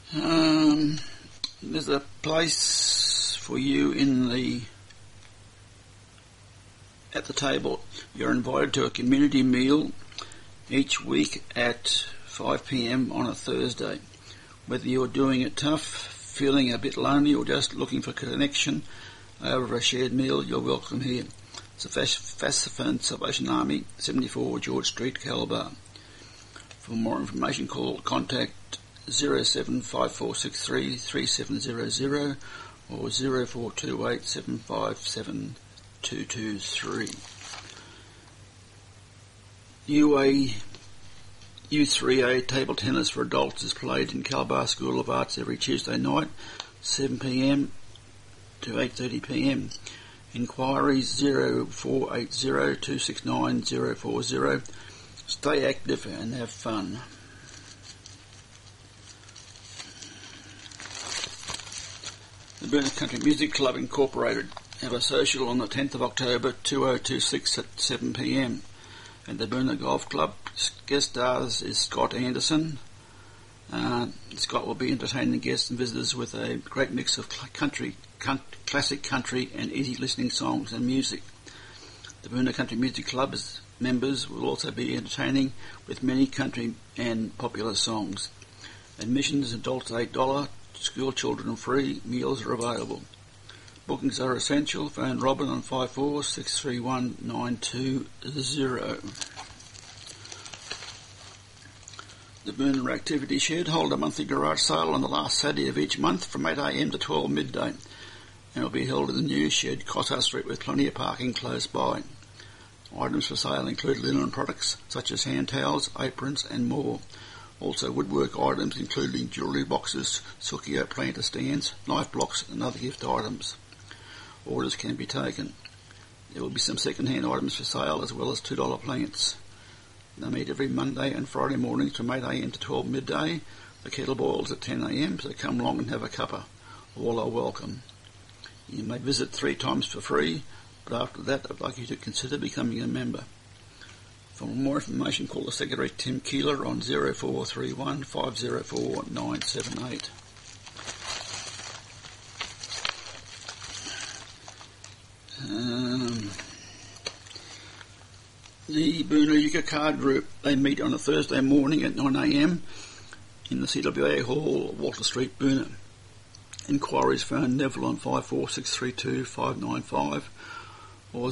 There's a place for you at the table. You're invited to a community meal each week at 5 p.m. on a Thursday. Whether you're doing it tough, feeling a bit lonely, or just looking for connection over a shared meal, you're welcome here. It's a Fassifan Salvation Army, 74 George Street, Calabar. For more information, contact 075463 3700 or 0428 757 223. U3A table tennis for adults is played in Calabar School of Arts every Tuesday night, 7 p.m. to 8:30 p.m. Inquiries 0480 269 040. Stay active and have fun. The Boonah Country Music Club Incorporated have a social on the 10th of October 2026 at 7 p.m. at the Boonah Golf Club. Guest stars is Scott Anderson. Scott will be entertaining guests and visitors with a great mix of classic country and easy listening songs and music. The Boonah Country Music Club's members will also be entertaining with many country and popular songs. Admissions adults $8, school children free, meals are available. Bookings are essential. Phone Robin on 54 631 920. The Boonah Activity Shed hold a monthly garage sale on the last Saturday of each month from 8 a.m. to 12 midday, and will be held in the new shed, Cossar Street, with plenty of parking close by. Items for sale include linen products such as hand towels, aprons and more. Also woodwork items including jewellery boxes, Sukio planter stands, knife blocks and other gift items. Orders can be taken. There will be some second-hand items for sale as well as $2 plants. They meet every Monday and Friday mornings from 8 a.m. to 12 midday. The kettle boils at 10 a.m, so come along and have a cuppa. All are welcome. You may visit 3 times for free, but after that I'd like you to consider becoming a member. For more information, call the Secretary Tim Keeler on 0431 504 978. The Boonah Yucca Card Group, they meet on a Thursday morning at 9 a.m. in the CWA Hall, Walter Street, Boonah. Inquiries phone Neville on 54632 595 or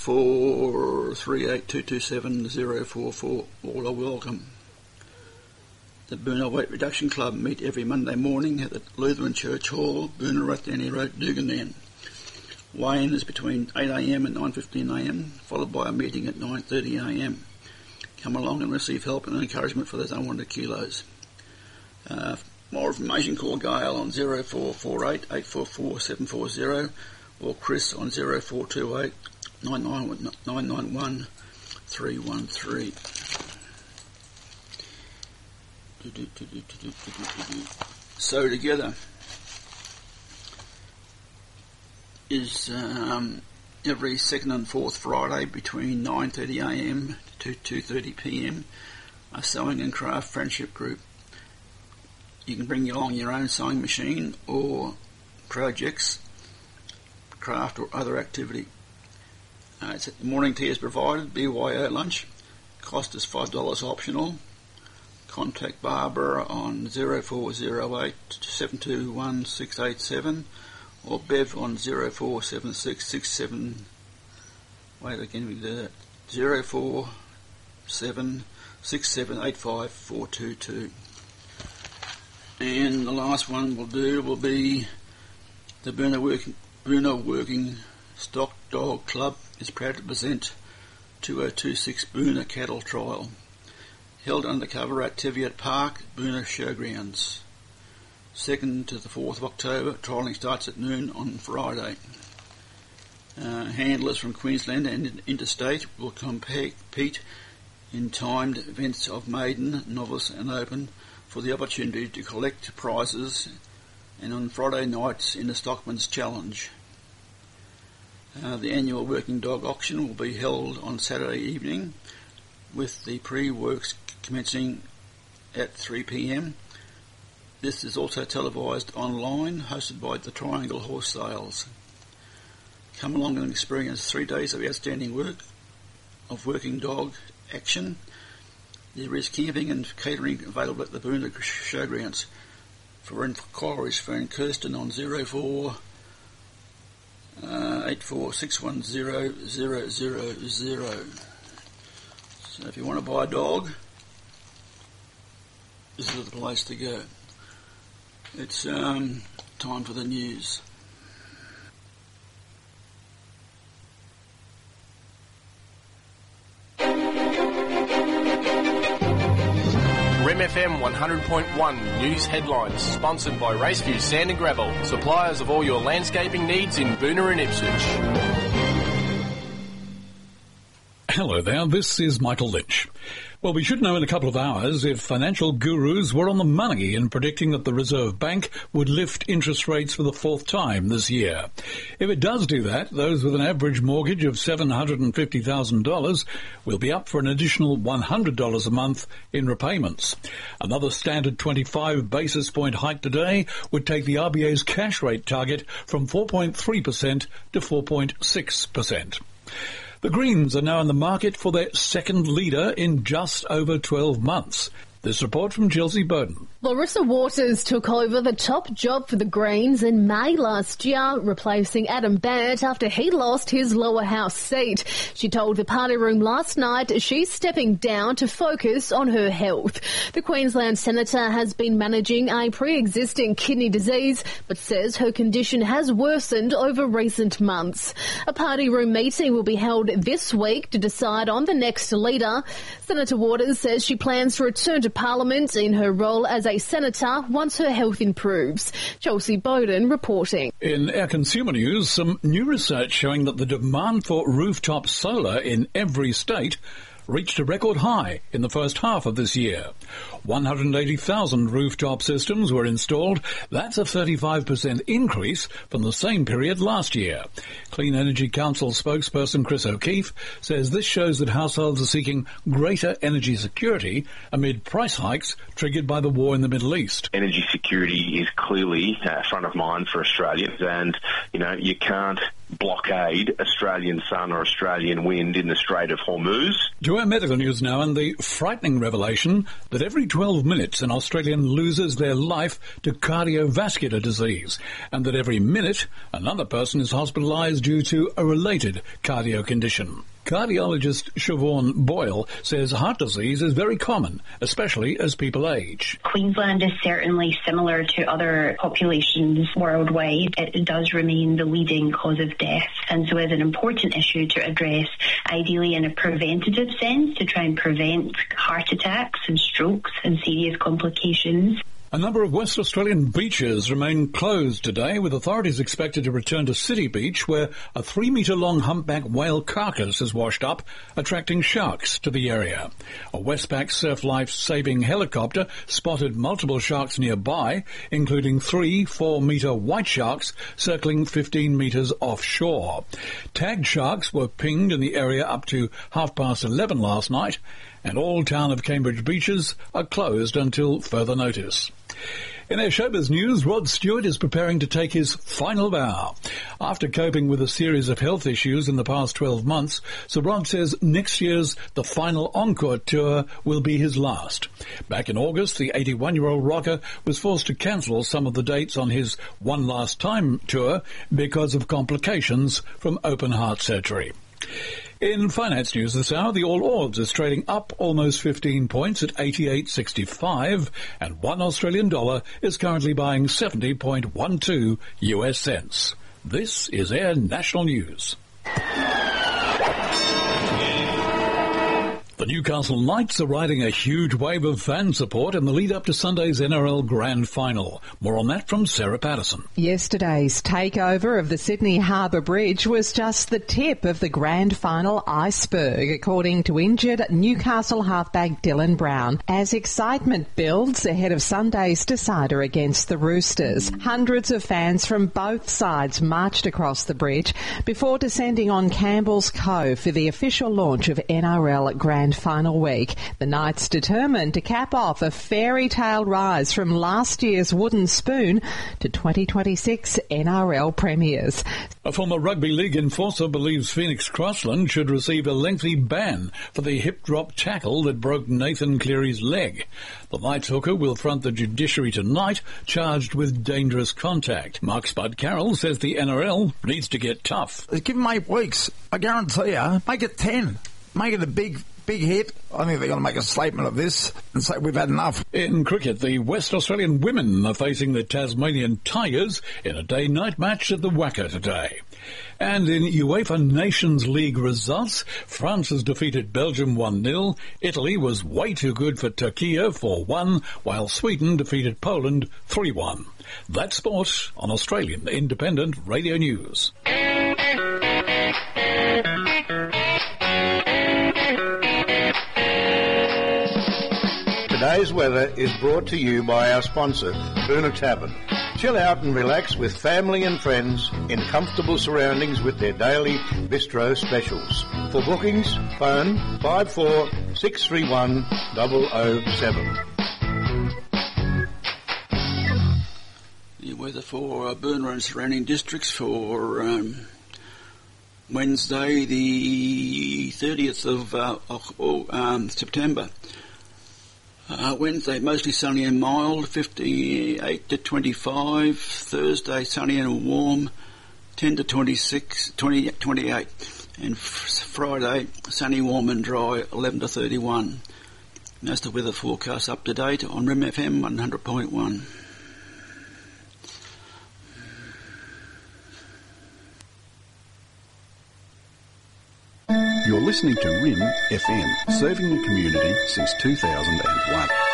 0438 227 044. All are welcome. The Boonah Weight Reduction Club meet every Monday morning at the Lutheran Church Hall, Boonah, Rathdowney Road, Dugandan. Weighing is between 8 a.m. and 9:15 a.m, followed by a meeting at 9:30 a.m. Come along and receive help and encouragement for those unwanted kilos. More information, call Gail on 0448 844 740 or Chris on 0428 991 313. So together is every second and fourth Friday between 9:30 a.m. to 2:30 p.m. a sewing and craft friendship group. You can bring along your own sewing machine or projects, craft or other activity. The morning tea is provided, BYO lunch. Cost is $5 optional. Contact Barbara on 0408 721 687 or Bev on 0476 67. Wait again, we do that. 047 6785 422. And the last one we'll do will be the Boonah Working Stock Dog Club is proud to present 2026 Boonah Cattle Trial, held undercover at Teviot Park, Boonah Showgrounds. 2nd to the 4th of October, trialling starts at noon on Friday. Handlers from Queensland and interstate will compete in timed events of maiden, novice and open for the opportunity to collect prizes, and on Friday nights in the Stockman's Challenge. The annual working dog auction will be held on Saturday evening, with the pre-works commencing at 3 p.m. This is also televised online, hosted by the Triangle Horse Sales. Come along and experience 3 days of outstanding work of working dog action. There is camping and catering available at the Boondah Showgrounds. For inquiries, phone Kirsten on 04 84610000. So if you want to buy a dog, this is the place to go. It's time for the news. Rem FM 100.1 News Headlines, sponsored by Raceview Sand and Gravel, suppliers of all your landscaping needs in Boondah and Ipswich. Hello there, this is Michael Lynch. Well, we should know in a couple of hours if financial gurus were on the money in predicting that the Reserve Bank would lift interest rates for the 4th time this year. If it does do that, those with an average mortgage of $750,000 will be up for an additional $100 a month in repayments. Another standard 25 basis point hike today would take the RBA's cash rate target from 4.3% to 4.6%. The Greens are now in the market for their second leader in just over 12 months. This report from Chelsea Bowden. Larissa Waters took over the top job for the Greens in May last year, replacing Adam Baird after he lost his lower house seat. She told the party room last night she's stepping down to focus on her health. The Queensland Senator has been managing a pre-existing kidney disease, but says her condition has worsened over recent months. A party room meeting will be held this week to decide on the next leader. Senator Waters says she plans to return to Parliament in her role as a senator once her health improves. Chelsea Bowden reporting. In our consumer news, some new research showing that the demand for rooftop solar in every state reached a record high in the first half of this year. 180,000 rooftop systems were installed. That's a 35% increase from the same period last year. Clean Energy Council spokesperson Chris O'Keefe says this shows that households are seeking greater energy security amid price hikes triggered by the war in the Middle East. Energy security is clearly front of mind for Australians, and, you can't blockade Australian sun or Australian wind in the Strait of Hormuz. To our medical news now, and the frightening revelation that every 12 minutes an Australian loses their life to cardiovascular disease, and that every minute another person is hospitalised due to a related cardio condition. Cardiologist Siobhan Boyle says heart disease is very common, especially as people age. Queensland is certainly similar to other populations worldwide. It does remain the leading cause of death, and so is an important issue to address, ideally in a preventative sense, to try and prevent heart attacks and strokes and serious complications. A number of West Australian beaches remain closed today, with authorities expected to return to City Beach, where a 3-metre-long humpback whale carcass has washed up, attracting sharks to the area. A Westpac Surf Life saving helicopter spotted multiple sharks nearby, including 3 4-metre white sharks circling 15 metres offshore. Tagged sharks were pinged in the area up to 11:30 last night, and all town of Cambridge beaches are closed until further notice. In our showbiz news, Rod Stewart is preparing to take his final bow. After coping with a series of health issues in the past 12 months, Sir Rod says next year's The Final Encore tour will be his last. Back in August, the 81-year-old rocker was forced to cancel some of the dates on his One Last Time tour because of complications from open heart surgery. In finance news this hour, the All Ords is trading up almost 15 points at 88.65, and $1 Australian dollar is currently buying 70.12 US cents. This is Air National News. The Newcastle Knights are riding a huge wave of fan support in the lead-up to Sunday's NRL Grand Final. More on that from Sarah Patterson. Yesterday's takeover of the Sydney Harbour Bridge was just the tip of the Grand Final iceberg, according to injured Newcastle halfback Dylan Brown, as excitement builds ahead of Sunday's decider against the Roosters. Hundreds of fans from both sides marched across the bridge before descending on Campbell's Cove for the official launch of NRL Grand grand final week. The Knights determined to cap off a fairy tale rise from last year's wooden spoon to 2026 NRL premiers. A former rugby league enforcer believes Phoenix Crossland should receive a lengthy ban for the hip drop tackle that broke Nathan Cleary's leg. The Knights hooker will front the judiciary tonight, charged with dangerous contact. Mark Spud Carroll says the NRL needs to get tough. Give them 8 weeks. I guarantee you, make it 10. Make it a big hit. I think they're going to make a statement of this and say we've had enough. In cricket, the West Australian women are facing the Tasmanian Tigers in a day-night match at the Wacker today. And in UEFA Nations League results, France has defeated Belgium 1-0, Italy was way too good for Turkey 4-1, while Sweden defeated Poland 3-1. That's sport on Australian Independent Radio News. Today's weather is brought to you by our sponsor, Boona Tavern. Chill out and relax with family and friends in comfortable surroundings with their daily bistro specials. For bookings, phone 54 631 007. The weather for Boona and surrounding districts for Wednesday, the 30th of September. Wednesday, mostly sunny and mild, 58 to 25. Thursday, sunny and warm, 10 to 26, 28. And Friday, sunny, warm and dry, 11 to 31. That's the weather forecast up to date on RIM FM 100.1. You're listening to RIM FM, serving the community since 2001.